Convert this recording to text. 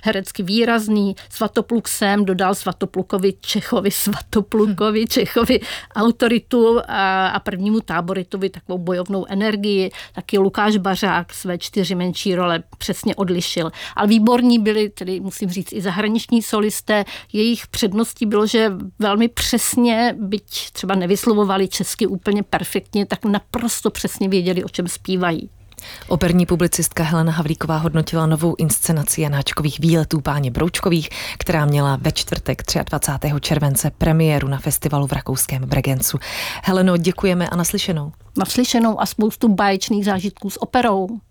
herecky výrazný. Svatopluk sem dodal Svatoplukovi Čechovi autoritu a prvnímu táboritovi takovou bojovnou energii. Taky Lukáš Bařák své 4 menší role přesně odlišil. Ale výborní byli, tedy musím říct, i zahraniční solisté. Jejich předností bylo, že velmi přesně, byť třeba nevyslovovali česky úplně perfektně, tak naprosto přesně věděli, o čem zpívají. Operní publicistka Helena Havlíková hodnotila novou inscenaci Janáčkových výletů Páně Broučkových, která měla ve čtvrtek 23. července premiéru na festivalu v rakouském Bregenzu. Heleno, děkujeme a naslyšenou. Naslyšenou a spoustu báječných zážitků s operou.